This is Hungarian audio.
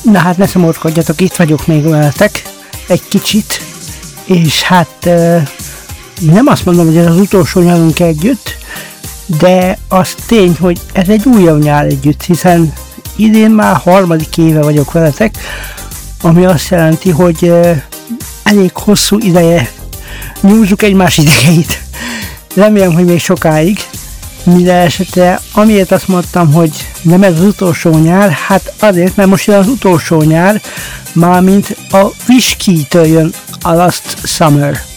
Na hát ne szomorkodjatok, itt vagyok még veletek egy kicsit, és hát nem azt mondom, hogy ez az utolsó nyarunk együtt, de az tény, hogy ez egy újabb nyár együtt, hiszen idén már 3. éve vagyok veletek, ami azt jelenti, hogy elég hosszú ideje nyúzzuk egymás idegeit. Remélem, hogy még sokáig. Minden esetre, amiért azt mondtam, hogy nem ez az utolsó nyár, hát azért, mert most jön az utolsó nyár, mármint a Whiskey-től jön a Last Summer.